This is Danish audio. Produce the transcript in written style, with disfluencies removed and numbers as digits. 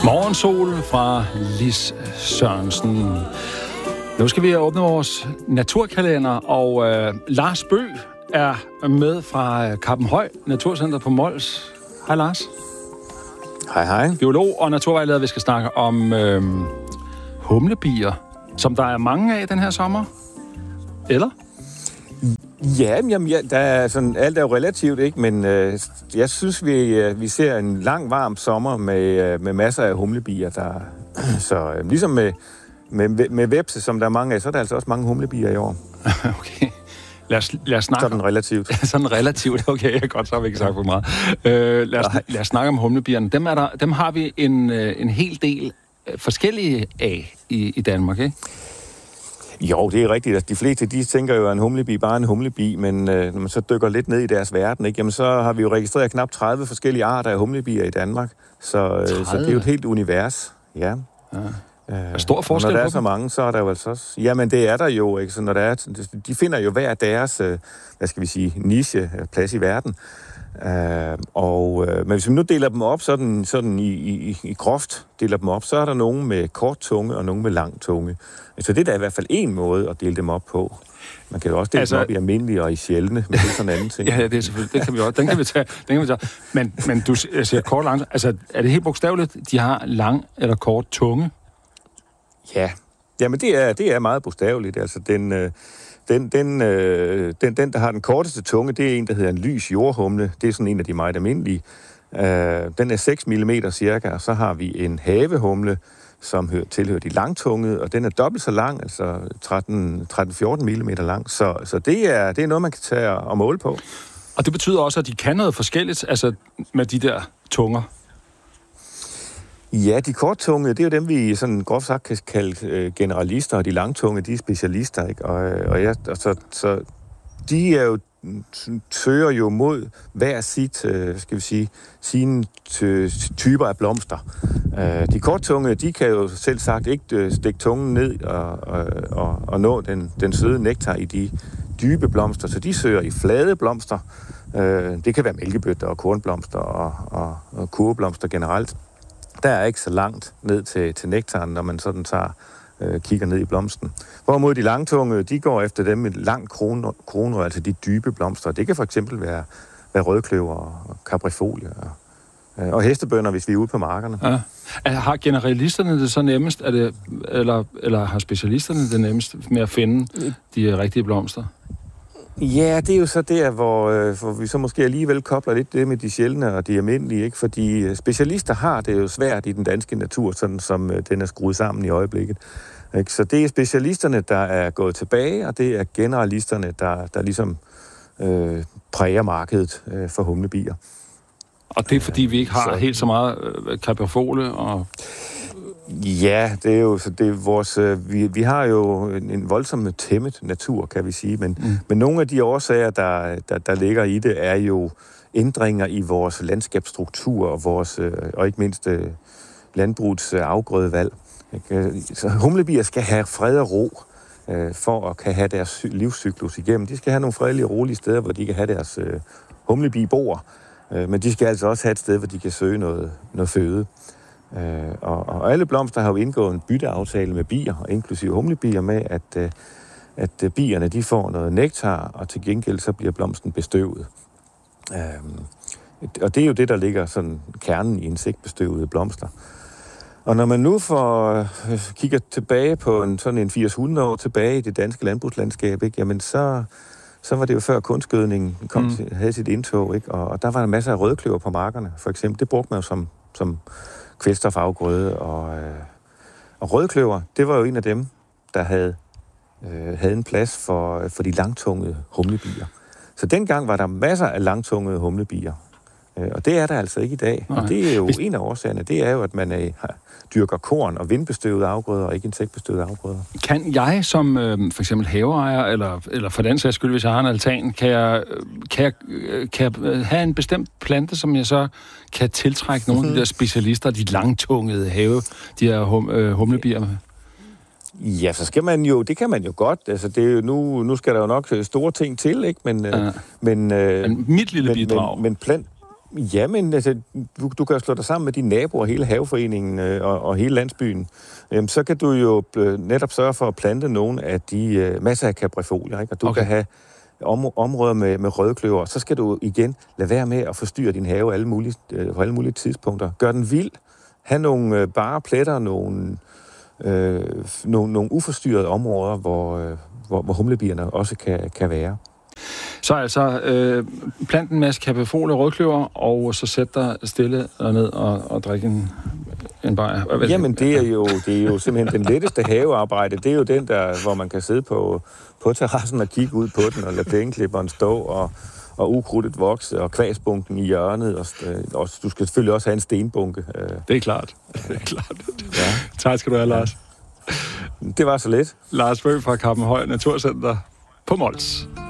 Morgensol fra Lis Sørensen. Nu skal vi åbne vores naturkalender, og Lars Bøgh er med fra Kappenhøj Naturcenter på Mols. Hej Lars. Hej hej. Biolog og naturvejleder. Vi skal snakke om humlebier, som der er mange af den her sommer. Eller? Ja, der er sådan, alt er jo relativt, ikke? Men jeg synes, vi ser en lang, varm sommer med masser af humlebier. Så ligesom med vepse, som der er mange af, så er der altså også mange humlebier i år. Okay. Lad os snakke sådan relativt. Sådan relativt, okay. Godt, så har vi ikke sagt for meget. Lad os snakke om humlebierne. Dem har vi en hel del forskellige af i Danmark, ikke? Jo, det er rigtigt. Altså, de fleste, de tænker jo, at en humlebi bare er en humlebi, men når man så dykker lidt ned i deres verden, ikke, jamen, så har vi jo registreret knap 30 forskellige arter af humlebier i Danmark. Så det er jo et helt univers. Ja. Er stor forskel på når der er så mange, så er der jo altså også... Jamen, det er der jo, ikke? Så når der er, de finder jo hver deres, hvad skal vi sige, niche, plads i verden. Men hvis vi nu deler dem op sådan i groft deler dem op, så er der nogen med kort tunge og nogen med lang tunge. Så det er da i hvert fald en måde at dele dem op på. Man kan jo også dele dem op i almindelige og i sjældne, men det er sådan en anden ting. Ja, det er selvfølgelig. Det kan vi også. Den kan vi tage. Men du siger kort og lang. Altså, er det helt bogstaveligt, de har lang eller kort tunge? Ja. Jamen, det er meget bogstaveligt. Altså, den, der har den korteste tunge, det er en, der hedder en lys jordhumle. Det er sådan en af de meget almindelige. Den er 6 mm cirka, og så har vi en havehumle, som tilhører de langtungede, og den er dobbelt så lang, altså 13-14 mm lang. Så det er noget, man kan tage og måle på. Og det betyder også, at de kan noget forskelligt, altså med de der tunger? Ja, de korttungede, det er jo dem, vi sådan groft sagt kan kalde generalister, og de langtunge, de er specialister, ikke? Så de er jo søger jo mod hver sit, skal vi sige, sine typer af blomster. De korttungede, de kan jo selv sagt ikke stikke tungen ned og nå den søde nektar i de dybe blomster, så de søger i flade blomster. Det kan være mælkebøtter og kornblomster og kurveblomster generelt. Der er ikke så langt ned til nektaren, når man sådan kigger ned i blomsten. Hvorimod de langtunge, de går efter dem med lang kronrør, altså de dybe blomster. Det kan for eksempel være rødkløver og kaprifolie og hestebønner, hvis vi er ude på markerne. Ja. Har generalisterne det så nemmest, eller har specialisterne det nemmest med at finde de rigtige blomster? Ja, det er jo så der, hvor vi så måske alligevel kobler lidt det med de sjældne og de almindelige, ikke? Fordi specialister har det jo svært i den danske natur, sådan som den er skruet sammen i øjeblikket. Ikke? Så det er specialisterne, der er gået tilbage, og det er generalisterne, der ligesom præger markedet for humlebier. Og det er fordi, vi ikke har helt så meget kaprifole og... Ja, det er jo vores... Vi har jo en voldsomt tæmmet natur, kan vi sige, men nogle af de årsager, der ligger i det, er jo ændringer i vores landskabsstruktur og vores, og ikke mindst landbrugets afgrødevalg. Så humlebier skal have fred og ro for at kan have deres livscyklus igennem. De skal have nogle fredelige og rolige steder, hvor de kan have deres humlebiboer, men de skal altså også have et sted, hvor de kan søge noget føde. Og alle blomster har jo indgået en bytteaftale med bier, inklusive humlebier, med at bierne de får noget nektar, og til gengæld så bliver blomsten bestøvet. Og det er jo det, der ligger sådan kernen i insektbestøvede blomster. Og når man nu kigger tilbage på sådan en 80-100 år tilbage i det danske landbrugslandskab, ikke, jamen så var det jo før kunstgødningen havde sit indtog, ikke? Og der var en masse af rødkløver på markerne, for eksempel. Det brugte man jo som kvælstofafgrøde, og rødkløver, det var jo en af dem, der havde en plads for de langtungede humlebier. Så dengang var der masser af langtungede humlebier, og det er der altså ikke i dag. Nej. Og det er jo en af årsagerne, det er jo, at man dyrker korn og vindbestøvede afgrøder, og ikke insektbestøvede afgrøder. Kan jeg som for eksempel haveejer, eller for den sags skyld, hvis jeg har en altan, kan jeg have en bestemt plante, som jeg så kan tiltrække nogle af de der specialister, de langtungede de her humlebier med? Ja, så skal man jo, det kan man jo godt. Altså, det er jo nu skal der jo nok store ting til, ikke? Men mit lille bidrag. Jamen, altså, du kan jo slå dig sammen med dine naboer, hele haveforeningen og hele landsbyen. Så kan du jo netop sørge for at plante nogle af de masser af kaprifolier, ikke? Og du kan have områder med rødkløver. Så skal du igen lade være med at forstyrre din have på alle mulige tidspunkter. Gør den vild. Ha' nogle bare pletter, nogle uforstyrrede områder, hvor humlebierne også kan være. Så altså, plant en masse kaprifolier og rødkløver, og så sæt dig stille ned og drikke en bajer. Jamen, det er jo simpelthen den letteste havearbejde. Det er jo den, hvor man kan sidde på terrassen og kigge ud på den, og lade plæneklipperen stå, og ukrudtet vokse, og kvasbunken i hjørnet. Og du skal selvfølgelig også have en stenbunke. Det er klart. Ja. Tak skal du have, Lars. Det var så lidt. Lars Bøgh fra Kappenhøj Naturcenter på Mols.